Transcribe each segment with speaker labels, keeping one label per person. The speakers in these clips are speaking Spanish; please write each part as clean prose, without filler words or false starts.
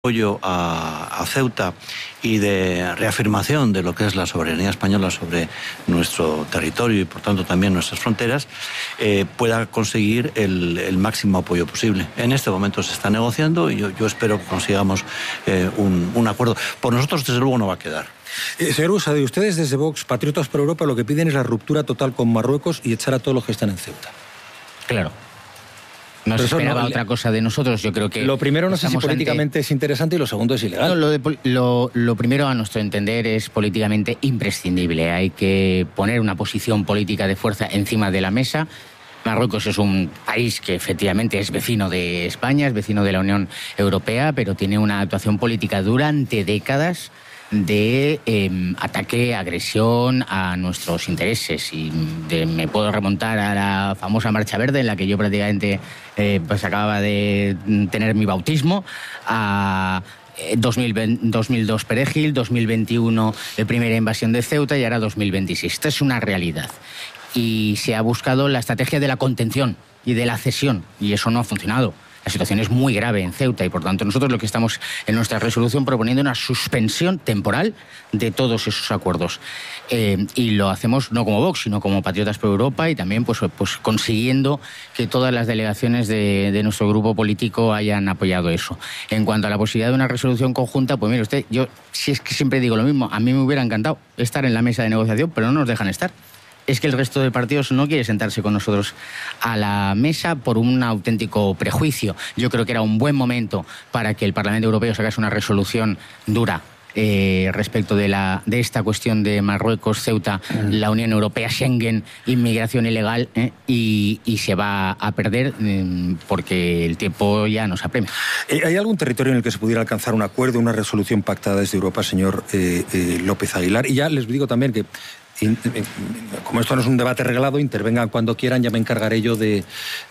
Speaker 1: apoyo a Ceuta y de reafirmación de lo que es la soberanía española sobre nuestro territorio y por tanto también nuestras fronteras, pueda conseguir el máximo apoyo posible. En este momento se está negociando y yo espero que consigamos un acuerdo. Por nosotros desde luego no va a quedar.
Speaker 2: Señor Buxadé, ustedes desde Vox, Patriotas por Europa, lo que piden es la ruptura total con Marruecos y echar a todos los que están en Ceuta.
Speaker 3: Claro. No se esperaba otra cosa de nosotros, yo creo que...
Speaker 2: Lo primero no sé si políticamente es interesante y lo segundo es ilegal.
Speaker 3: No, lo primero, a nuestro entender, es políticamente imprescindible. Hay que poner una posición política de fuerza encima de la mesa. Marruecos es un país que efectivamente es vecino de España, es vecino de la Unión Europea, pero tiene una actuación política durante décadas de ataque, agresión a nuestros intereses. Y me puedo remontar a la famosa Marcha Verde, en la que yo prácticamente pues acababa de tener mi bautismo, a 2002 Perejil, 2021 la primera invasión de Ceuta y ahora 2026. Esta es una realidad. Y se ha buscado la estrategia de la contención y de la cesión, y eso no ha funcionado. La situación es muy grave en Ceuta y, por tanto, nosotros lo que estamos en nuestra resolución proponiendo una suspensión temporal de todos esos acuerdos. Y lo hacemos no como Vox, sino como Patriotas por Europa y también pues consiguiendo que todas las delegaciones de nuestro grupo político hayan apoyado eso. En cuanto a la posibilidad de una resolución conjunta, pues mire usted, yo si es que siempre digo lo mismo, a mí me hubiera encantado estar en la mesa de negociación, pero no nos dejan estar. Es que el resto de partidos no quiere sentarse con nosotros a la mesa por un auténtico prejuicio. Yo creo que era un buen momento para que el Parlamento Europeo sacase una resolución dura respecto de esta cuestión de Marruecos, Ceuta, la Unión Europea, Schengen, inmigración ilegal, y se va a perder porque el tiempo ya nos apremia.
Speaker 2: ¿Hay algún territorio en el que se pudiera alcanzar un acuerdo, una resolución pactada desde Europa, señor López Aguilar? Y ya les digo también que como esto no es un debate reglado, intervengan cuando quieran, ya me encargaré yo de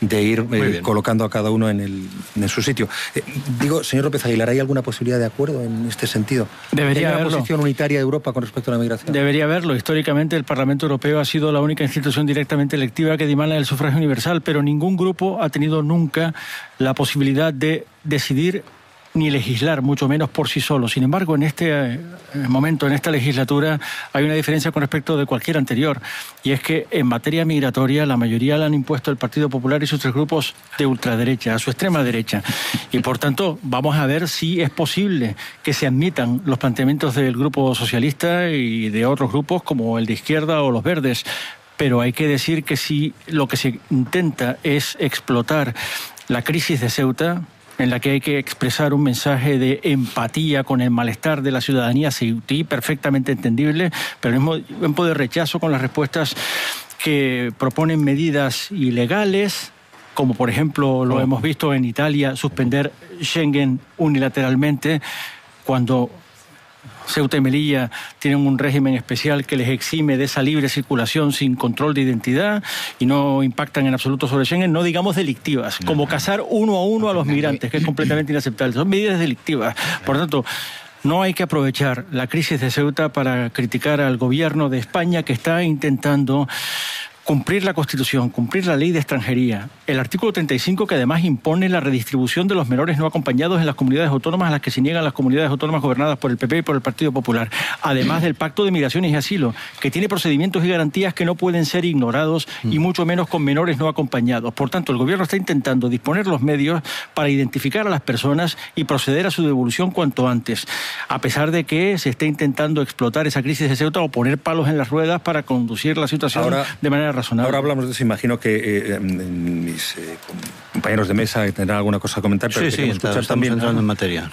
Speaker 2: ir colocando a cada uno en su sitio. Digo, señor López Aguilar, ¿hay alguna posibilidad de acuerdo en este sentido?
Speaker 4: Debería haberlo.
Speaker 2: ¿Hay una posición unitaria de Europa con respecto a la migración?
Speaker 4: Debería haberlo. Históricamente el Parlamento Europeo ha sido la única institución directamente electiva que dimana el sufragio universal, pero ningún grupo ha tenido nunca la posibilidad de decidir ni legislar, mucho menos por sí solo. Sin embargo, en este momento, en esta legislatura, hay una diferencia con respecto de cualquier anterior, y es que en materia migratoria la mayoría la han impuesto el Partido Popular y sus tres grupos de ultraderecha, a su extrema derecha. Y por tanto, vamos a ver si es posible que se admitan los planteamientos del Grupo Socialista y de otros grupos como el de Izquierda o los Verdes. Pero hay que decir que si lo que se intenta es explotar la crisis de Ceuta, en la que hay que expresar un mensaje de empatía con el malestar de la ciudadanía ceutí, perfectamente entendible, pero al mismo tiempo de rechazo con las respuestas que proponen medidas ilegales, como por ejemplo lo hemos visto en Italia, suspender Schengen unilateralmente, cuando Ceuta y Melilla tienen un régimen especial que les exime de esa libre circulación sin control de identidad y no impactan en absoluto sobre Schengen, no digamos delictivas, como cazar uno a uno a los migrantes, que es completamente inaceptable. Son medidas delictivas. Por tanto, no hay que aprovechar la crisis de Ceuta para criticar al gobierno de España, que está intentando cumplir la Constitución, cumplir la ley de extranjería. El artículo 35, que además impone la redistribución de los menores no acompañados en las comunidades autónomas a las que se niegan las comunidades autónomas gobernadas por el PP y por el Partido Popular. Además del Pacto de Migraciones y Asilo, que tiene procedimientos y garantías que no pueden ser ignorados, y mucho menos con menores no acompañados. Por tanto, el gobierno está intentando disponer los medios para identificar a las personas y proceder a su devolución cuanto antes, a pesar de que se esté intentando explotar esa crisis de Ceuta o poner palos en las ruedas para conducir la situación de manera razonable.
Speaker 2: Ahora hablamos de eso, imagino que mis compañeros de mesa tendrán alguna cosa a comentar, pero
Speaker 1: sí,
Speaker 2: escuchar también
Speaker 1: entrando en materia.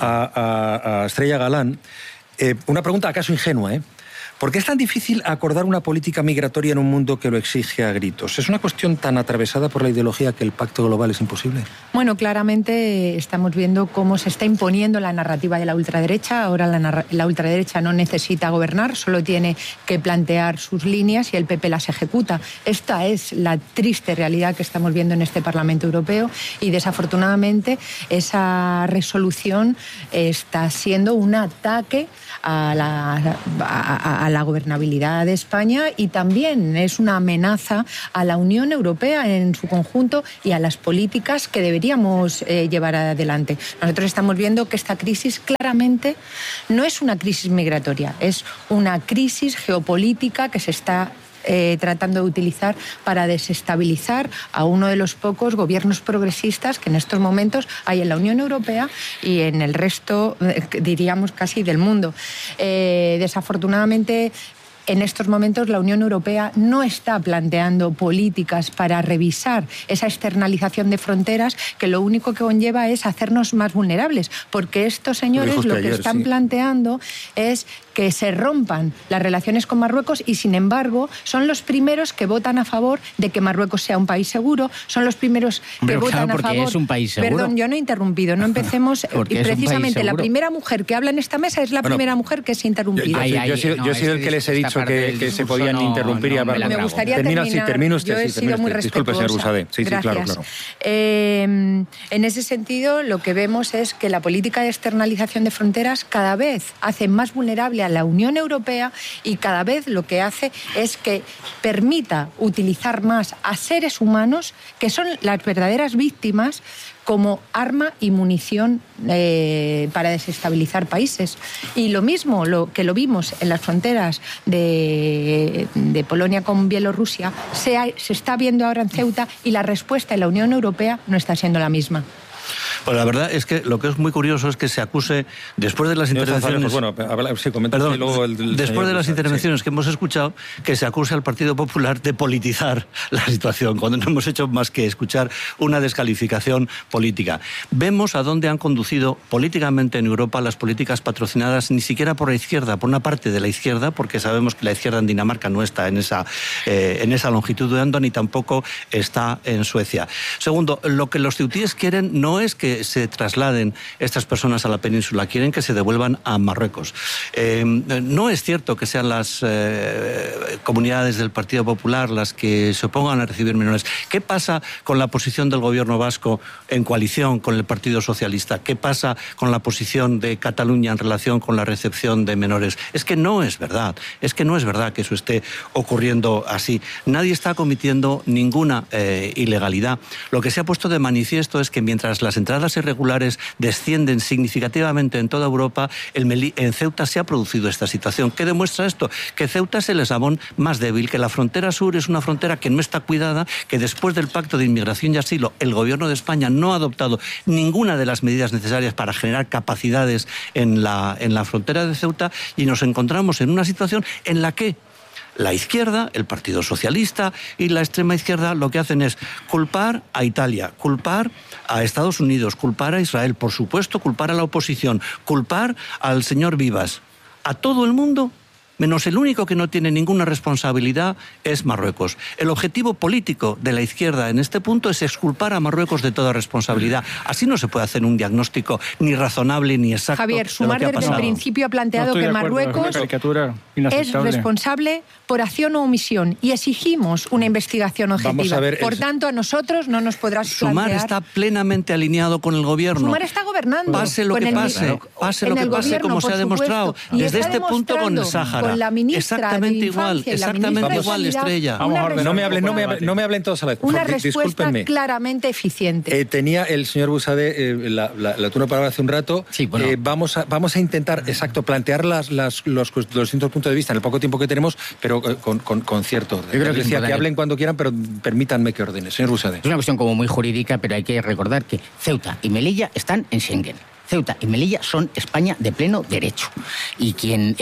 Speaker 2: A Estrella Galán. Una pregunta acaso ingenua, ¿por qué es tan difícil acordar una política migratoria en un mundo que lo exige a gritos? ¿Es una cuestión tan atravesada por la ideología que el pacto global es imposible?
Speaker 5: Bueno, claramente estamos viendo cómo se está imponiendo la narrativa de la ultraderecha. Ahora la ultraderecha no necesita gobernar, solo tiene que plantear sus líneas y el PP las ejecuta. Esta es la triste realidad que estamos viendo en este Parlamento Europeo y desafortunadamente esa resolución está siendo un ataque a a la gobernabilidad de España y también es una amenaza a la Unión Europea en su conjunto y a las políticas que deberíamos llevar adelante. Nosotros estamos viendo que esta crisis claramente no es una crisis migratoria, es una crisis geopolítica que se está tratando de utilizar para desestabilizar a uno de los pocos gobiernos progresistas que en estos momentos hay en la Unión Europea y en el resto, diríamos, casi del mundo. Desafortunadamente, en estos momentos la Unión Europea no está planteando políticas para revisar esa externalización de fronteras que lo único que conlleva es hacernos más vulnerables, porque estos señores lo que están planteando es que se rompan las relaciones con Marruecos y, sin embargo, son los primeros que votan a favor de que Marruecos sea un país seguro, son los primeros que votan a favor...
Speaker 3: es un país seguro.
Speaker 5: Perdón, yo no he interrumpido, no empecemos... y precisamente la primera mujer que habla en esta mesa es la primera mujer que se ha interrumpido.
Speaker 2: Yo he sido el que les he dicho que se podían interrumpir y hablar.
Speaker 5: Me gustaría terminar.
Speaker 2: Termina usted.
Speaker 5: Yo he sido muy respetuosa.
Speaker 2: Disculpe, señor Buxadé. Sí,
Speaker 5: gracias.
Speaker 2: Claro.
Speaker 5: En ese sentido, lo que vemos es que la política de externalización de fronteras cada vez hace más vulnerable a la Unión Europea y cada vez lo que hace es que permita utilizar más a seres humanos que son las verdaderas víctimas como arma y munición para desestabilizar países. Y lo mismo que lo vimos en las fronteras de Polonia con Bielorrusia, se está viendo ahora en Ceuta y la respuesta de la Unión Europea no está siendo la misma.
Speaker 1: Pues la verdad es que lo que es muy curioso es que se acuse, después de las intervenciones... después de las intervenciones que hemos escuchado, que se acuse al Partido Popular de politizar la situación, cuando no hemos hecho más que escuchar una descalificación política. Vemos a dónde han conducido políticamente en Europa las políticas patrocinadas ni siquiera por la izquierda, por una parte de la izquierda, porque sabemos que la izquierda en Dinamarca no está en esa longitud de onda, ni tampoco está en Suecia. Segundo, lo que los ceutíes quieren no es que se trasladen estas personas a la península, quieren que se devuelvan a Marruecos. No es cierto que sean las comunidades del Partido Popular las que se opongan a recibir menores. ¿Qué pasa con la posición del gobierno vasco en coalición con el Partido Socialista? ¿Qué pasa con la posición de Cataluña en relación con la recepción de menores? Es que no es verdad que eso esté ocurriendo así. Nadie está cometiendo ninguna ilegalidad. Lo que se ha puesto de manifiesto es que mientras las entradas irregulares descienden significativamente en toda Europa, en Ceuta se ha producido esta situación. ¿Qué demuestra esto? Que Ceuta es el eslabón más débil, que la frontera sur es una frontera que no está cuidada, que después del Pacto de Inmigración y Asilo el Gobierno de España no ha adoptado ninguna de las medidas necesarias para generar capacidades en la frontera de Ceuta, y nos encontramos en una situación en la que la izquierda, el Partido Socialista y la extrema izquierda lo que hacen es culpar a Italia, culpar a Estados Unidos, culpar a Israel, por supuesto, culpar a la oposición, culpar al señor Vivas, a todo el mundo, menos el único que no tiene ninguna responsabilidad es Marruecos. El objetivo político de la izquierda en este punto es exculpar a Marruecos de toda responsabilidad. Así no se puede hacer un diagnóstico ni razonable ni exacto.
Speaker 5: Javier, Sumar desde el principio ha planteado que Marruecos es responsable por acción o omisión y exigimos una investigación objetiva. Por tanto, a nosotros no nos podrás plantear...
Speaker 1: Sumar está plenamente alineado con el gobierno.
Speaker 5: Sumar está gobernando.
Speaker 1: Pase lo que pase, como se ha demostrado desde este punto con el Sáhara.
Speaker 5: Con la ministra
Speaker 1: exactamente
Speaker 5: de
Speaker 1: igual, Estrella.
Speaker 2: Vamos a orden. No me hablen todos a la vez.
Speaker 5: Una respuesta claramente eficiente.
Speaker 2: Tenía el señor Buxadé la turno para hace un rato.
Speaker 3: Sí, bueno.
Speaker 2: Vamos a intentar, plantear los distintos puntos de vista en el poco tiempo que tenemos, pero con cierto orden.
Speaker 3: Yo creo que
Speaker 2: decía que hablen cuando quieran, pero permítanme que ordene. Señor Buxadé.
Speaker 3: Es una cuestión como muy jurídica, pero hay que recordar que Ceuta y Melilla están en Schengen. Ceuta y Melilla son España de pleno derecho. Y quien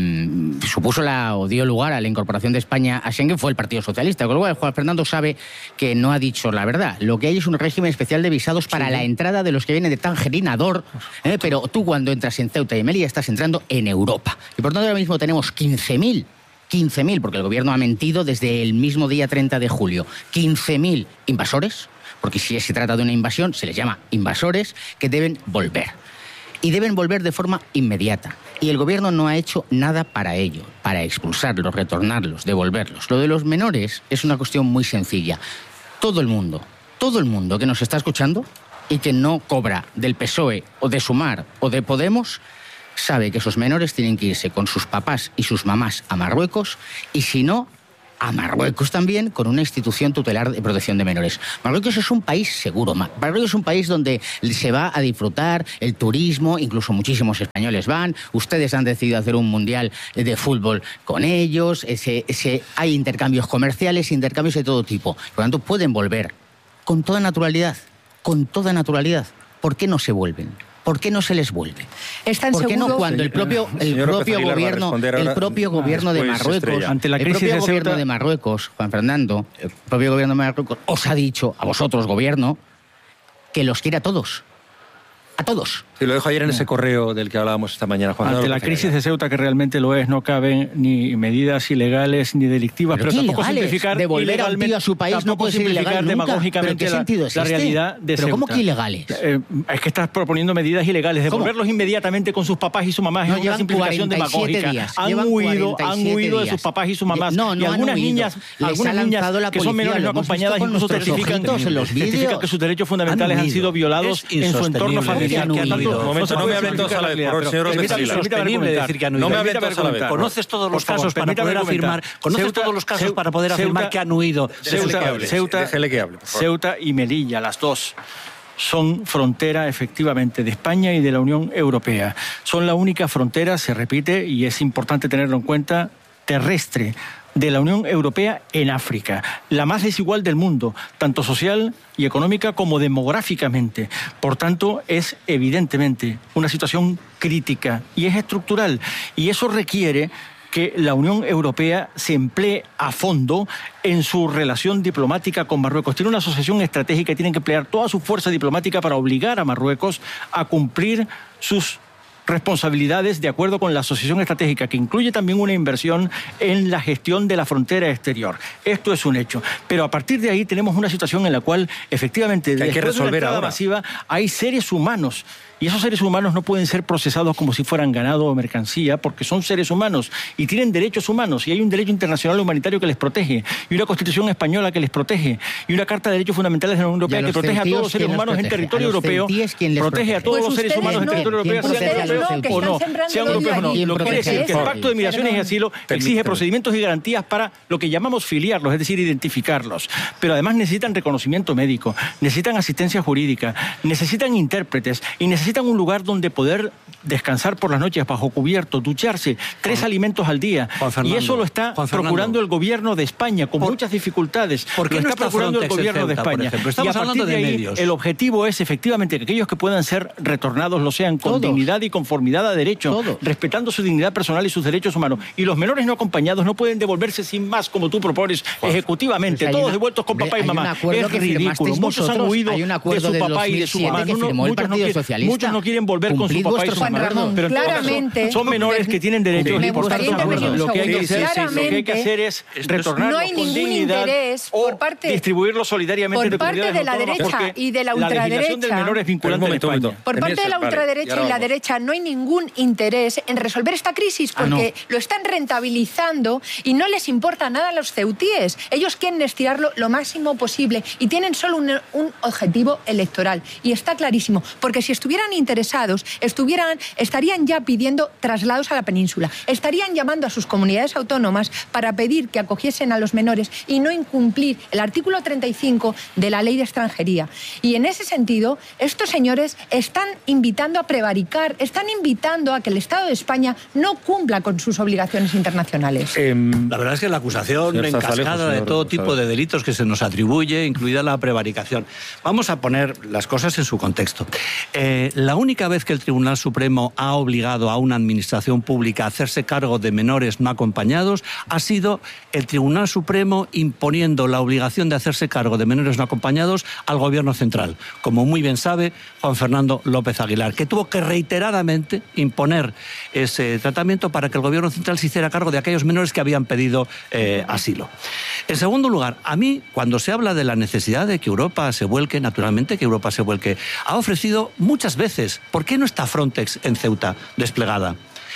Speaker 3: dio lugar a la incorporación de España a Schengen fue el Partido Socialista. Con lo cual, Juan Fernando sabe que no ha dicho la verdad. Lo que hay es un régimen especial de visados para la entrada de los que vienen de Tangerinador, pero tú cuando entras en Ceuta y Melilla estás entrando en Europa. Y por tanto ahora mismo tenemos 15.000, porque el gobierno ha mentido desde el mismo día 30 de julio, 15.000 invasores, porque si se trata de una invasión, se les llama invasores, que deben volver. Y deben volver de forma inmediata. Y el gobierno no ha hecho nada para ello, para expulsarlos, retornarlos, devolverlos. Lo de los menores es una cuestión muy sencilla. Todo el mundo que nos está escuchando y que no cobra del PSOE o de Sumar o de Podemos, sabe que esos menores tienen que irse con sus papás y sus mamás a Marruecos, y si no, a Marruecos también, con una institución tutelar de protección de menores. Marruecos es un país seguro. Marruecos es un país donde se va a disfrutar el turismo, incluso muchísimos españoles van. Ustedes han decidido hacer un mundial de fútbol con ellos. Hay intercambios comerciales, intercambios de todo tipo. Por lo tanto, pueden volver con toda naturalidad. Con toda naturalidad. ¿Por qué no se vuelven? ¿Por qué no se les vuelve? ¿Por qué no cuando el propio gobierno de Marruecos,
Speaker 4: ante la crisis
Speaker 3: el propio gobierno de Marruecos, Juan Fernando, el propio gobierno de Marruecos os ha dicho a vosotros, gobierno, que los quiere a todos? A todos.
Speaker 2: Sí, lo dejo ayer en ese correo del que hablábamos esta mañana, Juan.
Speaker 4: Ante la crisis de Ceuta, que realmente lo es, no caben ni medidas ilegales ni delictivas, pero tampoco simplificar
Speaker 3: devolver a un tío a su país no puede ser ilegal
Speaker 4: demagógicamente la realidad de Ceuta.
Speaker 3: ¿Pero cómo que ilegales?
Speaker 4: Es que estás proponiendo medidas ilegales. Devolverlos inmediatamente con sus papás y sus mamás es una simplificación demagógica. Han huido de sus papás y sus mamás. Y algunas niñas que son menores no acompañadas incluso testifican que sus derechos fundamentales han sido violados en su entorno familiar.
Speaker 2: Un momento, no me hablen todos a la vez, por señor López Aguilar.
Speaker 1: Insostenible decir que han huido.
Speaker 2: No me hablen todos a la vez.
Speaker 1: ¿Conoces todos los casos para poder afirmar? ¿Conoces todos los casos para poder afirmar que han huido?
Speaker 2: Déjele que hable.
Speaker 4: Ceuta y Melilla, las dos, son frontera efectivamente de España y de la Unión Europea. Son la única frontera, se repite, y es importante tenerlo en cuenta, terrestre de la Unión Europea en África, la más desigual del mundo, tanto social y económica como demográficamente. Por tanto, es evidentemente una situación crítica y es estructural, y eso requiere que la Unión Europea se emplee a fondo en su relación diplomática con Marruecos. Tiene una asociación estratégica y tienen que emplear toda su fuerza diplomática para obligar a Marruecos a cumplir sus responsabilidades de acuerdo con la asociación estratégica, que incluye también una inversión en la gestión de la frontera exterior. Esto es un hecho. Pero a partir de ahí tenemos una situación en la cual efectivamente
Speaker 2: hay que resolver
Speaker 4: de la entrada
Speaker 2: ahora
Speaker 4: masiva hay seres humanos. Y esos seres humanos no pueden ser procesados como si fueran ganado o mercancía, porque son seres humanos y tienen derechos humanos, y hay un derecho internacional humanitario que les protege, y una Constitución española que les protege, y una Carta de Derechos Fundamentales de la Unión Europea que protege a todos los seres humanos en territorio europeo, protege a todos los seres humanos en territorio europeo, sean europeos o no, sean europeos o no. Lo que quiere decir que el Pacto de Migraciones y Asilo exige procedimientos y garantías para lo que llamamos filiarlos, es decir, identificarlos. Pero además necesitan reconocimiento médico, necesitan asistencia jurídica, necesitan intérpretes y necesitan un lugar donde poder descansar por las noches bajo cubierto, ducharse, 3 alimentos al día. Y eso lo está procurando el gobierno de España con muchas dificultades.
Speaker 1: ¿Por qué
Speaker 4: lo
Speaker 1: no
Speaker 4: está procurando el gobierno de España?
Speaker 1: Estamos hablando de medios.
Speaker 4: El objetivo es efectivamente que aquellos que puedan ser retornados lo sean con dignidad y conformidad a derecho, respetando su dignidad personal y sus derechos humanos. Y los menores no acompañados no pueden devolverse sin más, como tú propones, ejecutivamente, todos devueltos con papá y mamá. Es ridículo. Muchos han huido de su papá y de su mamá. Muchos no quieren volver con su papá y su mamá. Pero
Speaker 5: claramente
Speaker 4: son menores que tienen derechos y por tanto lo que hay que hacer es retornarlos con dignidad o distribuirlos solidariamente
Speaker 5: por parte de la derecha y de la ultraderecha.
Speaker 4: La legislación del menor es vinculante en España.
Speaker 5: Por parte de la ultraderecha y la derecha no hay ningún interés en resolver esta crisis porque lo están rentabilizando y no les importa nada a los ceutíes. Ellos quieren estirarlo lo máximo posible y tienen solo un objetivo electoral. Y está clarísimo, porque si estuvieran interesados, estarían ya pidiendo traslados a la península, estarían llamando a sus comunidades autónomas para pedir que acogiesen a los menores y no incumplir el artículo 35 de la Ley de Extranjería. Y en ese sentido, estos señores están invitando a prevaricar, están invitando a que el Estado de España no cumpla con sus obligaciones internacionales.
Speaker 1: La verdad es que la acusación encascada de todo tipo de delitos que se nos atribuye, incluida la prevaricación. Vamos a poner las cosas en su contexto. La única vez que el Tribunal Supremo ha obligado a una administración pública a hacerse cargo de menores no acompañados ha sido el Tribunal Supremo imponiendo la obligación de hacerse cargo de menores no acompañados al Gobierno central, como muy bien sabe Juan Fernando López Aguilar, que tuvo que reiteradamente imponer ese tratamiento para que el Gobierno central se hiciera cargo de aquellos menores que habían pedido asilo. En segundo lugar, a mí, cuando se habla de la necesidad de que Europa se vuelque, naturalmente que Europa se vuelque, ha ofrecido muchas veces, ¿por qué no está Frontex en Ceuta desplegada?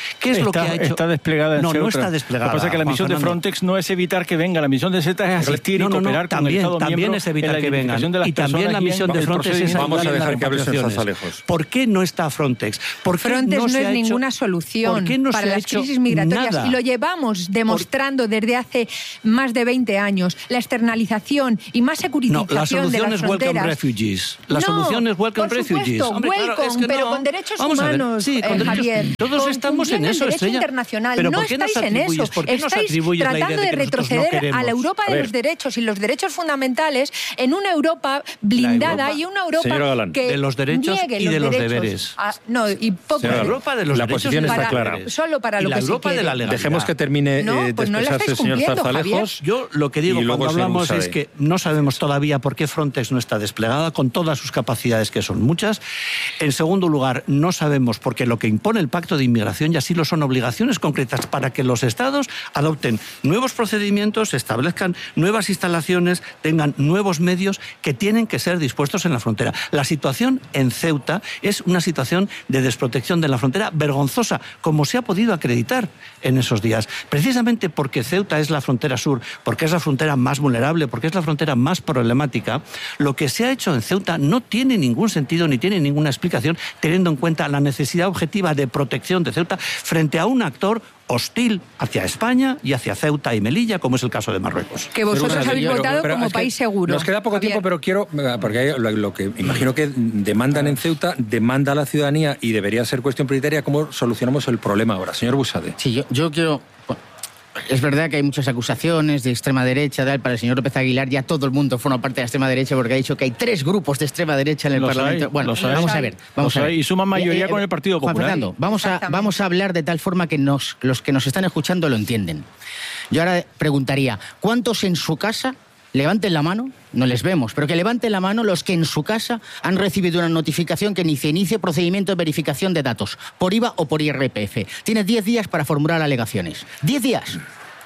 Speaker 1: ¿Qué es lo que ha hecho?
Speaker 4: Está desplegada en
Speaker 1: No,
Speaker 4: Ceuta.
Speaker 1: no está desplegada.
Speaker 4: Lo que pasa es que la misión de Frontex no es evitar que venga, la misión de Ceuta es asistir y cooperar con el Estado
Speaker 1: también
Speaker 4: miembro
Speaker 1: es evitar
Speaker 4: en
Speaker 1: que
Speaker 4: la
Speaker 1: vengan.
Speaker 4: identificación de las
Speaker 1: Y también la misión de Frontex es
Speaker 2: Vamos a dejar que hable el señor
Speaker 1: repatriaciones.
Speaker 2: Zarzalejos.
Speaker 1: ¿Por qué no está Frontex? ¿Por qué
Speaker 5: Frontex no
Speaker 1: se
Speaker 5: es
Speaker 1: ha hecho-
Speaker 5: ninguna solución
Speaker 1: ¿por qué no
Speaker 5: para
Speaker 1: se ha
Speaker 5: las
Speaker 1: hecho
Speaker 5: crisis migratorias
Speaker 1: nada?
Speaker 5: y lo llevamos demostrando desde hace más de 20 años. La externalización y más
Speaker 1: No,
Speaker 5: securitización
Speaker 1: la
Speaker 5: de
Speaker 1: solución
Speaker 5: las
Speaker 1: es welcome
Speaker 5: fronteras.
Speaker 1: refugees. La
Speaker 5: No,
Speaker 1: solución es welcome
Speaker 5: por
Speaker 1: refugees.
Speaker 5: supuesto,
Speaker 1: Hombre, claro,
Speaker 5: welcome,
Speaker 1: es que
Speaker 5: pero
Speaker 1: no.
Speaker 5: con derechos
Speaker 1: Vamos a ver,
Speaker 5: humanos,
Speaker 1: sí, con derechos-
Speaker 5: Javier.
Speaker 1: Todos estamos en
Speaker 5: el
Speaker 1: eso,
Speaker 5: derecho
Speaker 1: Estrella.
Speaker 5: internacional.
Speaker 1: Pero
Speaker 5: No
Speaker 1: ¿por qué nos
Speaker 5: estáis en
Speaker 1: atribuyes?
Speaker 5: eso.
Speaker 1: ¿Por qué nos
Speaker 5: Estáis
Speaker 1: atribuyes la idea
Speaker 5: tratando
Speaker 1: de
Speaker 5: de
Speaker 1: que nosotros no
Speaker 5: retroceder
Speaker 1: queremos?
Speaker 5: a la Europa
Speaker 2: A
Speaker 5: de
Speaker 2: ver.
Speaker 5: los derechos y los derechos fundamentales en una Europa blindada
Speaker 1: Europa-
Speaker 5: y una Europa
Speaker 2: Señora Galán.
Speaker 5: que
Speaker 1: De los derechos
Speaker 5: niegue
Speaker 1: y de los
Speaker 5: derechos.
Speaker 1: deberes.
Speaker 5: No, y poco.
Speaker 2: Señora
Speaker 1: La
Speaker 2: Galán.
Speaker 1: Europa de los
Speaker 2: La
Speaker 1: derechos
Speaker 2: posición
Speaker 1: y
Speaker 2: está
Speaker 1: los
Speaker 2: clara.
Speaker 1: deberes.
Speaker 5: Solo para
Speaker 1: Y
Speaker 5: lo
Speaker 1: la
Speaker 5: que se
Speaker 1: Europa
Speaker 5: quiere.
Speaker 1: de la legalidad.
Speaker 2: Dejemos que termine
Speaker 5: No,
Speaker 2: de
Speaker 5: pues no la
Speaker 2: expresarse el
Speaker 5: estáis
Speaker 2: señor
Speaker 5: cumpliendo,
Speaker 2: Zarzalejos.
Speaker 1: Yo lo que digo
Speaker 2: Y luego
Speaker 1: cuando
Speaker 2: el señor
Speaker 1: hablamos
Speaker 2: Buxade.
Speaker 1: es que no sabemos todavía por qué Frontex no está desplegada con todas sus capacidades, que son muchas. En segundo lugar, no sabemos porque lo que impone el Pacto de Inmigración, y así lo son, obligaciones concretas para que los Estados adopten nuevos procedimientos, establezcan nuevas instalaciones, tengan nuevos medios que tienen que ser dispuestos en la frontera. La situación en Ceuta es una situación de desprotección de la frontera vergonzosa, como se ha podido acreditar en esos días. Precisamente porque Ceuta es la frontera sur, porque es la frontera más vulnerable, porque es la frontera más problemática, lo que se ha hecho en Ceuta no tiene ningún sentido ni tiene ninguna explicación, teniendo en cuenta la necesidad objetiva de protección de Ceuta frente a un actor hostil hacia España y hacia Ceuta y Melilla, como es el caso de Marruecos.
Speaker 5: Que vosotros habéis votado
Speaker 2: Pero
Speaker 5: como
Speaker 2: es que
Speaker 5: país seguro.
Speaker 2: Nos queda poco
Speaker 5: Javier.
Speaker 2: tiempo, pero quiero, porque hay lo que imagino que demandan en Ceuta, demanda a la ciudadanía y debería ser cuestión prioritaria, ¿cómo solucionamos el problema ahora? Señor Buxade.
Speaker 3: Sí, yo quiero... bueno, es verdad que hay muchas acusaciones de extrema derecha, tal. Para el señor López Aguilar ya todo el mundo forma parte de la extrema derecha porque ha dicho que hay 3 grupos de extrema derecha en el
Speaker 4: Los
Speaker 3: Parlamento.
Speaker 4: hay,
Speaker 3: Bueno,
Speaker 4: los hay.
Speaker 3: vamos a ver. Vamos
Speaker 4: Los
Speaker 3: a ver.
Speaker 4: hay, y suman mayoría con el Partido
Speaker 3: Juan
Speaker 4: Popular.
Speaker 3: Fernando, vamos
Speaker 5: Exactamente.
Speaker 3: a hablar de tal forma que los que nos están escuchando lo entienden. Yo ahora preguntaría, ¿cuántos en su casa, levanten la mano, no les vemos, pero que levanten la mano los que en su casa han recibido una notificación que inicie procedimiento de verificación de datos, por IVA o por IRPF? Tienes 10 días para formular alegaciones. 10 días.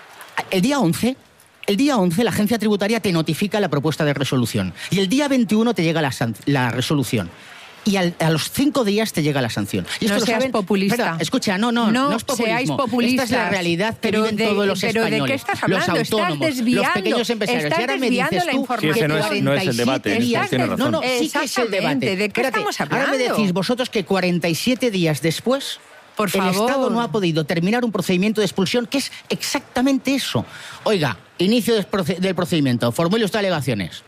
Speaker 3: El día 11 la agencia tributaria te notifica la propuesta de resolución y el día 21 te llega la resolución. Y a los 5 días te llega la sanción. Y esto
Speaker 5: No
Speaker 3: lo
Speaker 5: seas
Speaker 3: saben.
Speaker 5: populista.
Speaker 3: Espera, escucha, no es populismo.
Speaker 5: seáis populistas.
Speaker 3: Esta es la realidad que
Speaker 5: Pero
Speaker 3: viven
Speaker 5: de-
Speaker 3: todos los
Speaker 5: pero
Speaker 3: españoles.
Speaker 5: ¿de qué estás hablando?
Speaker 3: Los
Speaker 5: Estás
Speaker 3: autónomos,
Speaker 5: desviando,
Speaker 3: los pequeños empresarios.
Speaker 5: estás
Speaker 3: Y ahora me
Speaker 5: desviando
Speaker 3: dices
Speaker 5: la
Speaker 3: tú
Speaker 5: información.
Speaker 2: Sí, ese no es el debate,
Speaker 3: 47 días.
Speaker 2: tiene razón.
Speaker 3: No, sí que es el debate.
Speaker 5: Exactamente, ¿de qué
Speaker 3: Espérate,
Speaker 5: estamos
Speaker 3: ahora me
Speaker 5: hablando?
Speaker 3: decís vosotros que 47 días después
Speaker 5: Por
Speaker 3: el
Speaker 5: favor.
Speaker 3: Estado no ha podido terminar un procedimiento de expulsión que es exactamente eso. Oiga, inicio del procedimiento, formule usted alegaciones.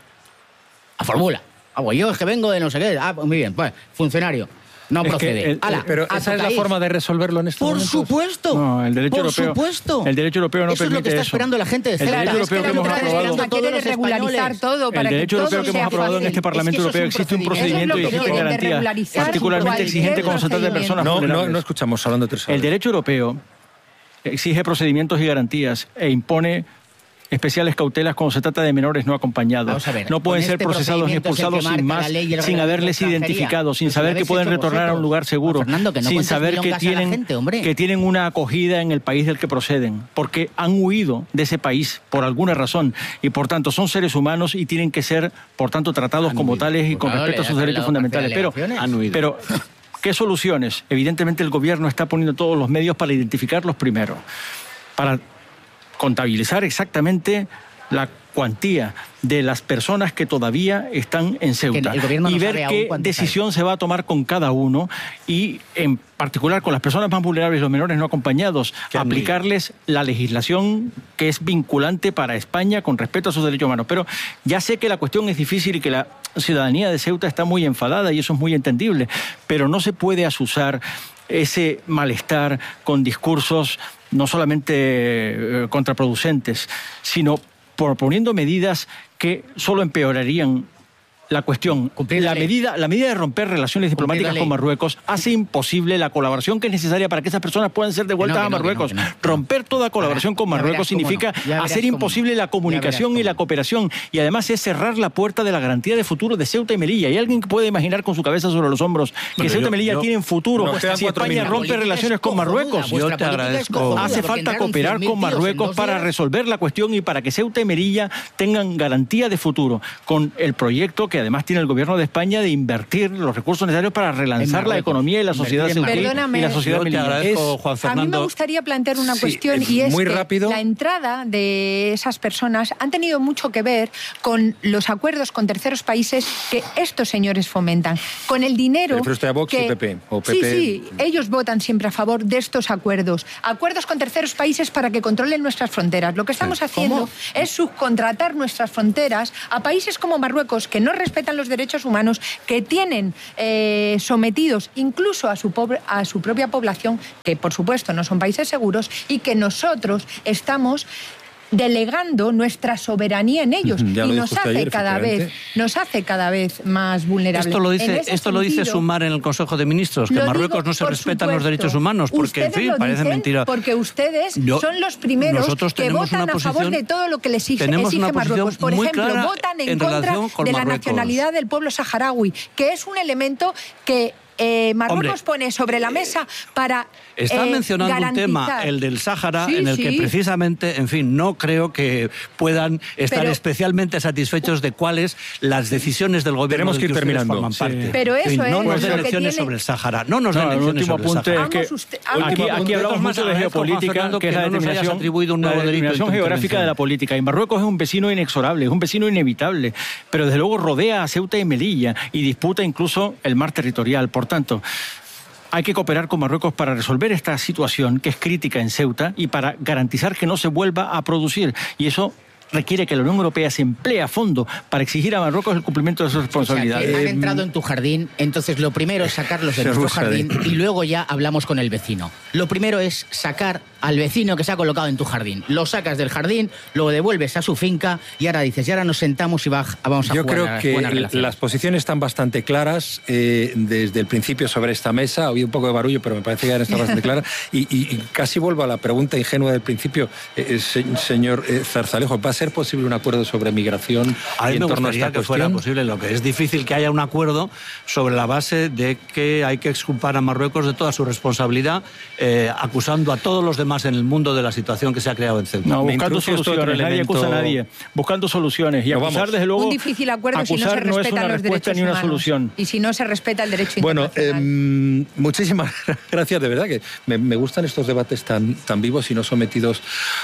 Speaker 3: A formula. Pues yo es que vengo de no sé qué. Pues muy bien, pues, funcionario. No
Speaker 4: Es que
Speaker 3: procede. Ala,
Speaker 2: Pero
Speaker 3: a
Speaker 2: esa es la
Speaker 3: tocaís.
Speaker 2: forma de resolverlo en estos
Speaker 3: Por
Speaker 2: momentos.
Speaker 3: supuesto.
Speaker 4: No, el derecho
Speaker 3: por
Speaker 4: europeo.
Speaker 3: supuesto.
Speaker 4: El derecho europeo no
Speaker 3: eso es lo que
Speaker 4: permite
Speaker 3: está
Speaker 4: eso.
Speaker 3: esperando la gente de
Speaker 4: El
Speaker 3: Ceuta.
Speaker 4: derecho europeo que hemos aprobado.
Speaker 5: quiere regularizar todo para
Speaker 4: El derecho
Speaker 5: que
Speaker 4: europeo
Speaker 5: todo
Speaker 4: que
Speaker 5: sea
Speaker 4: hemos aprobado en
Speaker 5: fácil.
Speaker 4: este Parlamento
Speaker 3: Es que eso
Speaker 4: Europeo
Speaker 3: es un
Speaker 4: existe un procedimiento y
Speaker 3: procedimiento.
Speaker 4: existen
Speaker 3: Eso es lo que quieren, de
Speaker 4: garantías
Speaker 5: regularizar
Speaker 4: particularmente
Speaker 5: cualquier
Speaker 4: exigentes cuando se trata de personas
Speaker 2: No,
Speaker 4: vulnerables.
Speaker 2: no escuchamos hablando de
Speaker 4: El derecho europeo exige procedimientos y garantías e impone especiales cautelas cuando se trata de menores no acompañados.
Speaker 3: Vamos a ver,
Speaker 4: No pueden
Speaker 3: con
Speaker 4: ser
Speaker 3: este
Speaker 4: procesados ni
Speaker 3: procedimiento es el que
Speaker 4: expulsados sin
Speaker 3: marca
Speaker 4: más,
Speaker 3: la ley y el
Speaker 4: sin
Speaker 3: reglamento
Speaker 4: haberles
Speaker 3: de extranjería.
Speaker 4: identificado, sin
Speaker 3: Pues
Speaker 4: saber
Speaker 3: lo
Speaker 4: que
Speaker 3: habéis
Speaker 4: pueden
Speaker 3: hecho
Speaker 4: retornar a un
Speaker 3: vosotros.
Speaker 4: lugar seguro,
Speaker 3: Fernando, que no
Speaker 4: sin
Speaker 3: cuentes
Speaker 4: saber que
Speaker 3: milongas a la
Speaker 4: tienen,
Speaker 3: gente, hombre.
Speaker 4: que tienen una acogida en el país del que proceden, porque han huido de ese país por alguna razón y por tanto son seres humanos y tienen que ser, por tanto, tratados como tales y con
Speaker 3: Claro,
Speaker 4: respeto a sus
Speaker 3: le
Speaker 4: derechos
Speaker 3: da
Speaker 4: fundamentales.
Speaker 3: alegaciones.
Speaker 1: Han huido.
Speaker 4: Pero, ¿qué soluciones? Evidentemente el gobierno está poniendo todos los medios para identificarlos primero, para contabilizar exactamente la cuantía de las personas que todavía están en Ceuta
Speaker 3: Que el gobierno no
Speaker 4: y
Speaker 3: sabe
Speaker 4: ver
Speaker 3: aún
Speaker 4: qué
Speaker 3: cuántos
Speaker 4: decisión se va a tomar con cada uno y en particular con las personas más vulnerables, los menores no acompañados,
Speaker 1: Que han
Speaker 4: aplicarles la legislación que es vinculante para España con respecto a sus derechos humanos. Pero ya sé que la cuestión es difícil y que la ciudadanía de Ceuta está muy enfadada y eso es muy entendible, pero no se puede asusar ese malestar con discursos no solamente contraproducentes, sino proponiendo medidas que solo empeorarían la cuestión.
Speaker 3: Cumplir la ley.
Speaker 4: La medida de romper relaciones
Speaker 3: Cumplir
Speaker 4: diplomáticas
Speaker 3: la
Speaker 4: con
Speaker 3: ley.
Speaker 4: Marruecos hace imposible la colaboración que es necesaria para que esas personas puedan ser devueltas
Speaker 3: Que no,
Speaker 4: a Marruecos.
Speaker 3: que no.
Speaker 4: Romper toda colaboración con
Speaker 3: Ya verás
Speaker 4: Marruecos
Speaker 3: cómo no.
Speaker 4: significa
Speaker 3: Ya verás
Speaker 4: hacer
Speaker 3: cómo
Speaker 4: imposible
Speaker 3: no.
Speaker 4: la
Speaker 3: Ya
Speaker 4: comunicación
Speaker 3: verás
Speaker 4: y la
Speaker 3: cómo no.
Speaker 4: cooperación y además es cerrar la puerta de la garantía de futuro de Ceuta y Melilla. ¿Hay alguien que puede imaginar con su cabeza sobre los hombros que
Speaker 1: Bueno,
Speaker 4: Ceuta y
Speaker 1: yo-
Speaker 4: Melilla
Speaker 1: yo-
Speaker 4: tienen futuro
Speaker 2: Nos quedan
Speaker 4: si
Speaker 2: 4
Speaker 4: España
Speaker 2: minutos.
Speaker 4: rompe relaciones con Marruecos?
Speaker 1: Yo te agradezco.
Speaker 4: Hace falta cooperar con Marruecos para resolver la cuestión y para que Ceuta y Melilla tengan garantía de futuro con el proyecto que además tiene el gobierno de España de invertir los recursos necesarios para relanzar la economía y la sociedad civil y la sociedad melilla.
Speaker 1: Juan Fernando.
Speaker 5: A mí me gustaría plantear una cuestión y es
Speaker 2: muy
Speaker 5: que
Speaker 2: rápido.
Speaker 5: La entrada de esas personas han tenido mucho que ver con los acuerdos con terceros países que estos señores fomentan, con el dinero.
Speaker 2: ¿Pero usted a Vox y PP? ¿O PP?
Speaker 5: Sí, ellos votan siempre a favor de estos acuerdos con terceros países para que controlen nuestras fronteras. Lo que estamos haciendo es subcontratar nuestras fronteras a países como Marruecos, que no respetan los derechos humanos, que tienen sometidos incluso a su propia población, que por supuesto no son países seguros, y que nosotros estamos delegando nuestra soberanía en ellos, y nos hace cada vez más vulnerables.
Speaker 1: Esto lo dice Sumar en el Consejo de Ministros, que en Marruecos no se respetan los derechos humanos, porque en fin, parece mentira.
Speaker 5: Porque ustedes son los primeros que votan a favor de todo lo que les exige Marruecos. Por ejemplo, votan en contra de la nacionalidad del pueblo saharaui, que es un elemento que Marruecos pone sobre la mesa para
Speaker 1: está mencionando
Speaker 5: garantizar.
Speaker 1: Un tema, el del Sáhara, en el que precisamente, en fin, no creo que puedan estar especialmente satisfechos de cuáles las decisiones del gobierno
Speaker 2: tenemos que ir terminando.
Speaker 1: Forman parte.
Speaker 5: Pero eso
Speaker 1: no nos
Speaker 5: es
Speaker 1: den
Speaker 5: lo
Speaker 1: lecciones sobre el Sáhara. No nos den lecciones sobre el Sáhara.
Speaker 4: Aquí hablamos mucho de geopolítica, que es la determinación geográfica de la política. Y Marruecos es un vecino inexorable, es un vecino inevitable, pero desde luego rodea a Ceuta y Melilla y disputa incluso el mar territorial. Por tanto, hay que cooperar con Marruecos para resolver esta situación que es crítica en Ceuta y para garantizar que no se vuelva a producir. Y eso requiere que la Unión Europea se emplee a fondo para exigir a Marruecos el cumplimiento de sus responsabilidades.
Speaker 3: O sea, que han entrado en tu jardín, entonces lo primero es sacarlos de nuestro jardín y luego ya hablamos con el vecino. Lo primero es sacar al vecino que se ha colocado en tu jardín. Lo sacas del jardín, lo devuelves a su finca y ahora dices, y ahora nos sentamos y vamos a jugar.
Speaker 2: Yo creo que las posiciones están bastante claras desde el principio sobre esta mesa. Ha habido un poco de barullo, pero me parece que ya está bastante clara. Y casi vuelvo a la pregunta ingenua del principio, señor Zarzalejo. ¿Va a ser posible un acuerdo sobre migración
Speaker 1: y en torno a esta
Speaker 2: cuestión?
Speaker 1: Que fuera posible. Lo que es difícil que haya un acuerdo sobre la base de que hay que exculpar a Marruecos de toda su responsabilidad, acusando a todos los demás en el mundo de la situación que se ha creado en Ceuta.
Speaker 4: No, buscando soluciones, nadie acusa a nadie. Buscando soluciones. Y acusar, desde luego,
Speaker 5: un difícil acuerdo si no se respetan los derechos humanos.
Speaker 4: Solución.
Speaker 5: Y si no se respeta el derecho internacional.
Speaker 2: Bueno, muchísimas gracias, de verdad, que me gustan estos debates tan vivos y no sometidos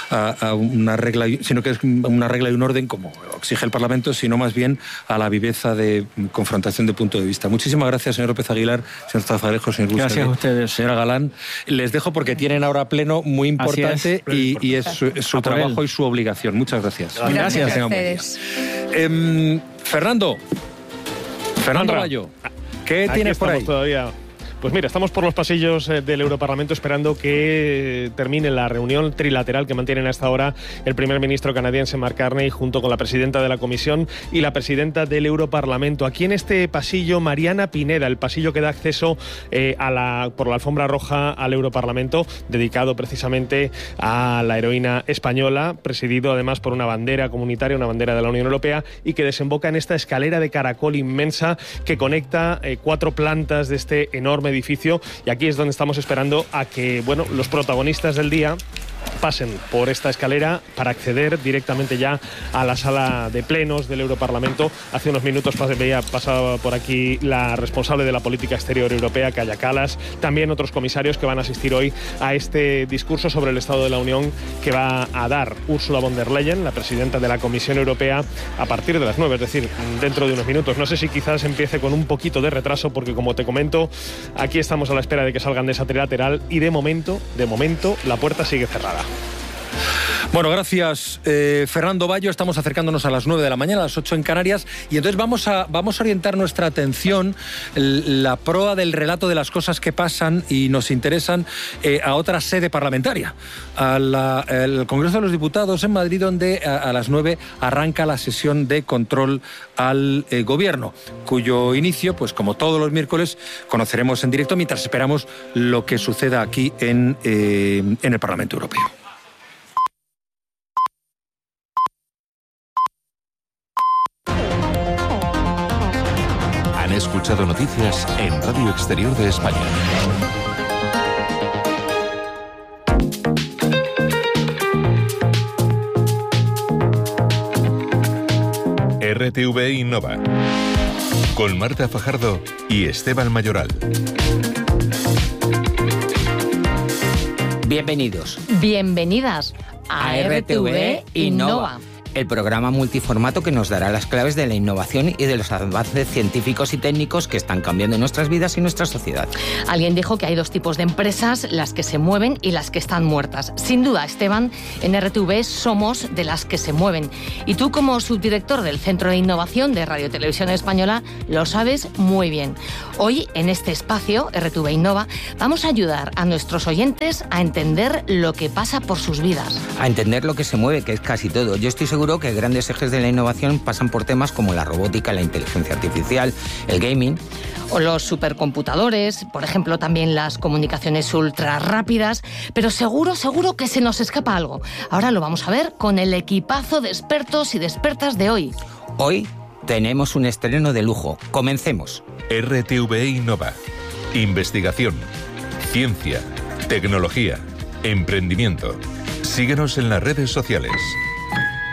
Speaker 2: a una regla, sino que es una regla y un orden como exige el Parlamento, sino más bien a la viveza de confrontación de punto de vista. Muchísimas gracias, señor López Aguilar, señor Zarzalejo, señor Bustamante.
Speaker 4: Gracias a ustedes.
Speaker 2: Señora Galán, les dejo porque tienen ahora pleno muy importante y es su trabajo y su obligación. Muchas gracias.
Speaker 5: Gracias a ustedes.
Speaker 2: Fernando Bayo, ¿qué tienes por ahí?
Speaker 6: Todavía. Pues mira, estamos por los pasillos del Europarlamento esperando que termine la reunión trilateral que mantienen hasta ahora el primer ministro canadiense Mark Carney junto con la presidenta de la Comisión y la presidenta del Europarlamento. Aquí en este pasillo, Mariana Pineda, el pasillo que da acceso por la alfombra roja al Europarlamento, dedicado precisamente a la heroína española, presidido además por una bandera comunitaria, una bandera de la Unión Europea, y que desemboca en esta escalera de caracol inmensa que conecta 4 plantas de este enorme edificio, y aquí es donde estamos esperando a que los protagonistas del día pasen por esta escalera para acceder directamente ya a la sala de plenos del Europarlamento. Hace unos minutos pasaba por aquí la responsable de la política exterior europea, Kaja Kallas, también otros comisarios que van a asistir hoy a este discurso sobre el Estado de la Unión que va a dar Ursula von der Leyen, la presidenta de la Comisión Europea, a partir de las 9, es decir, dentro de unos minutos. No sé si quizás empiece con un poquito de retraso porque, como te comento, aquí estamos a la espera de que salgan de esa trilateral y de momento, la puerta sigue cerrada.
Speaker 2: Bueno, gracias, Fernando Bayo. Estamos acercándonos a las 9 de la mañana, a las 8 en Canarias, y entonces vamos a orientar nuestra atención, la proa del relato de las cosas que pasan y nos interesan, a otra sede parlamentaria, al Congreso de los Diputados en Madrid, donde a las 9 arranca la sesión de control al Gobierno, cuyo inicio, pues como todos los miércoles, conoceremos en directo mientras esperamos lo que suceda aquí en el Parlamento Europeo.
Speaker 7: Han escuchado noticias en Radio Exterior de España. RTV Innova. Con Marta Fajardo y Esteban Mayoral.
Speaker 8: Bienvenidos.
Speaker 9: Bienvenidas a RTV Innova.
Speaker 8: El programa multiformato que nos dará las claves de la innovación y de los avances científicos y técnicos que están cambiando nuestras vidas y nuestra sociedad.
Speaker 9: Alguien dijo que hay dos tipos de empresas, las que se mueven y las que están muertas. Sin duda, Esteban, en RTV somos de las que se mueven. Y tú, como subdirector del Centro de Innovación de Radio Televisión Española, lo sabes muy bien. Hoy, en este espacio, RTV Innova, vamos a ayudar a nuestros oyentes a entender lo que pasa por sus vidas.
Speaker 8: A entender lo que se mueve, que es casi todo. Yo estoy seguro que grandes ejes de la innovación pasan por temas como la robótica, la inteligencia artificial, el gaming.
Speaker 9: O los supercomputadores, por ejemplo, también las comunicaciones ultra rápidas. Pero seguro que se nos escapa algo. Ahora lo vamos a ver con el equipazo de expertos y de expertas de hoy.
Speaker 8: Hoy tenemos un estreno de lujo. Comencemos.
Speaker 7: RTV Innova. Investigación, ciencia, tecnología, emprendimiento. Síguenos en las redes sociales.